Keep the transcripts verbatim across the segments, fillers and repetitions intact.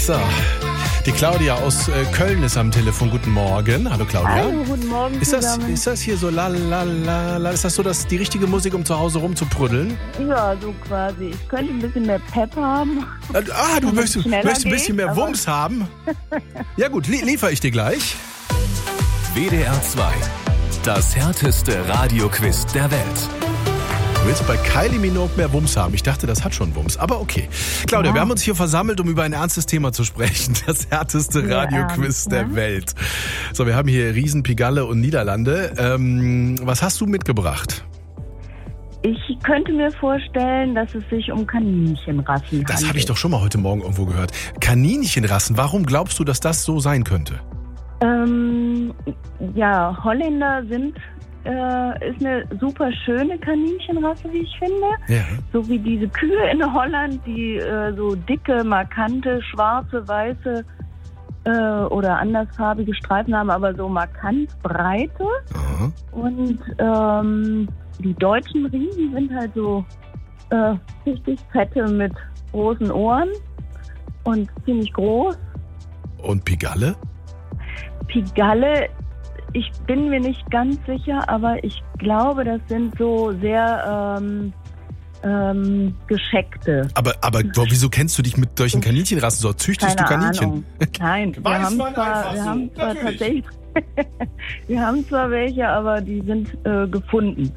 So. Die Claudia aus äh, Köln ist am Telefon. Guten Morgen. Hallo Claudia. Hallo, guten Morgen ist das, zusammen. ist das hier so la la la la? Ist das so das, die richtige Musik, um zu Hause rumzuprüdeln? Ja, so quasi. Ich könnte ein bisschen mehr Pep haben. Ah, du möchtest, möchtest ein bisschen geht, mehr Wumms haben? Ja gut, li- liefere ich dir gleich. W D R zwei. Das härteste Radioquiz der Welt. Du willst bei Kylie Minogue mehr Wumms haben. Ich dachte, das hat schon Wumms. Aber okay. Claudia, ja. Wir haben uns hier versammelt, um über ein ernstes Thema zu sprechen. Das härteste Ja, Radioquiz ernst, der ne? Welt. So, wir haben hier Riesen, Pigalle und Niederlande. Ähm, was hast du mitgebracht? Ich könnte mir vorstellen, dass es sich um Kaninchenrassen handelt. Das habe ich doch schon mal heute Morgen irgendwo gehört. Kaninchenrassen, warum glaubst du, dass das so sein könnte? Ähm, ja, Holländer sind, äh, ist eine super schöne Kaninchenrasse, wie ich finde. Ja. So wie diese Kühe in Holland, die äh, so dicke, markante, schwarze, weiße äh, oder andersfarbige Streifen haben, aber so markant breite. Aha. Und ähm, die deutschen Riesen sind halt so äh, richtig fette mit großen Ohren und ziemlich groß. Und Pigalle? Pigalle, ich bin mir nicht ganz sicher, aber ich glaube, das sind so sehr ähm, ähm, gescheckte. Aber, aber wieso kennst du dich mit solchen Kaninchenrassen so? Züchtest Keine du Kaninchen? Ahnung. Nein, wir Weiß haben man zwar, einfach wir so. haben zwar Natürlich. tatsächlich, wir haben zwar welche, aber die sind äh, gefunden.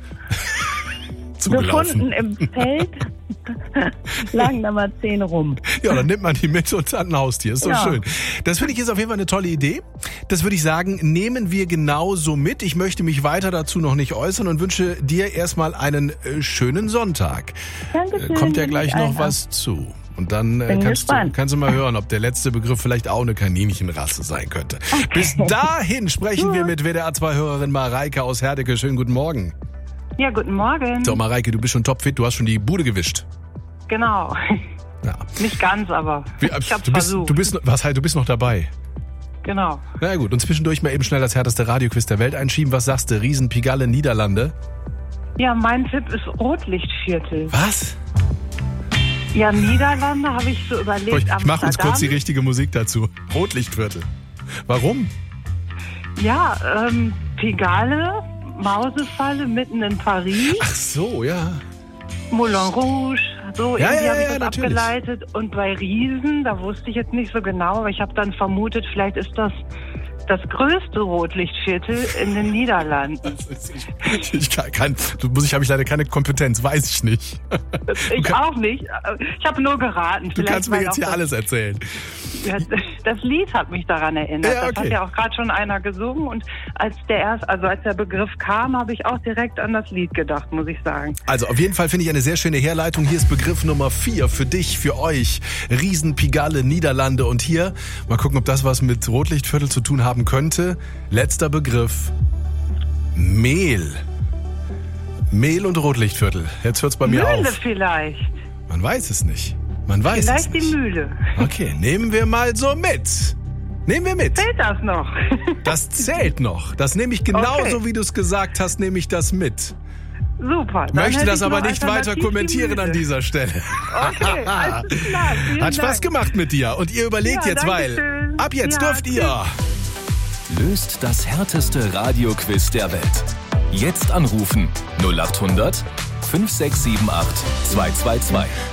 Zugelaufen. Gefunden im Feld, lagen da mal zehn rum. Ja, dann nimmt man die mit und hat ein Haustier. Ist doch Ja. schön. Das finde ich ist auf jeden Fall eine tolle Idee. Das würde ich sagen, nehmen wir genauso mit. Ich möchte mich weiter dazu noch nicht äußern und wünsche dir erstmal einen äh, schönen Sonntag. Dankeschön. Äh, kommt ja gleich noch Alter. was zu. Und dann äh, Bin kannst, du, gespannt. kannst du mal hören, ob der letzte Begriff vielleicht auch eine Kaninchenrasse sein könnte. Bis dahin sprechen wir mit W D R zwei Hörerin Mareike aus Herdecke. Schönen guten Morgen. Ja, guten Morgen. So, Mareike, du bist schon topfit. Du hast schon die Bude gewischt. Genau. Ja. Nicht ganz, aber Wie, ich hab's du bist, versucht. du bist, was halt, du bist noch dabei. Genau. Na gut, und zwischendurch mal eben schnell das härteste Radioquiz der Welt einschieben. Was sagst du? Riesen, Pigalle, Niederlande? Ja, mein Tipp ist Rotlichtviertel. Was? Ja, Niederlande habe ich so überlegt. Ich mach uns Amsterdam. kurz die richtige Musik dazu. Rotlichtviertel. Warum? Ja, ähm, Pigalle, Mausefalle mitten in Paris, Ach so, ja. Moulin Rouge, so Ja, irgendwie ja, habe ich ja, das natürlich. abgeleitet. Und bei Riesen, da wusste ich jetzt nicht so genau, aber ich habe dann vermutet, vielleicht ist das das größte Rotlichtviertel in den Niederlanden. Ich kann, kann du muss ich habe ich leider keine Kompetenz, weiß ich nicht. Ich kann- auch nicht. Ich habe nur geraten. Du Vielleicht, kannst mir weil jetzt auch hier das- alles erzählen. Ja, das Lied hat mich daran erinnert. Ja, okay. Das hat ja auch gerade schon einer gesungen und als der erst, also als der Begriff kam, habe ich auch direkt an das Lied gedacht, muss ich sagen. Also auf jeden Fall finde ich eine sehr schöne Herleitung. Hier ist Begriff Nummer vier für dich, für euch. Riesen, Pigalle, Niederlande. Und hier, mal gucken, ob das was mit Rotlichtviertel zu tun haben könnte. Letzter Begriff. Mehl. Mehl und Rotlichtviertel. Jetzt hört's bei mir Mühle auf. vielleicht. Man weiß es nicht. Man weiß Vielleicht es die nicht. Mühle. Okay, nehmen wir mal so mit. Nehmen wir mit. Zählt das noch? Das zählt noch. Das nehme ich genauso, Okay. wie du es gesagt hast, nehme ich das mit. Super. Dann Möchte hätte das ich aber noch nicht weiter alternativ die kommentieren an Mühle. dieser Stelle. Okay, alles klar. Vielen Hat Spaß Dank. gemacht mit dir. Und ihr überlegt Ja, jetzt, weil dankeschön. ab jetzt Ja, dürft ihr. Löst das härteste Radioquiz der Welt. Jetzt anrufen null acht hundert fünf sechs sieben acht zwei zwei zwei.